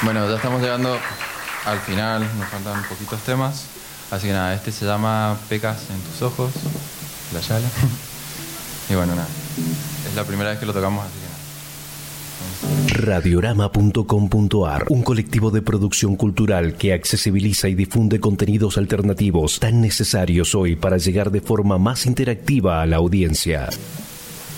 Bueno, ya estamos llegando al final, nos faltan poquitos temas. Así que nada, este se llama Pecas en tus ojos, La Yala. Y bueno, nada, es la primera vez que lo tocamos, así que nada. Radiorama.com.ar, un colectivo de producción cultural que accesibiliza y difunde contenidos alternativos tan necesarios hoy para llegar de forma más interactiva a la audiencia.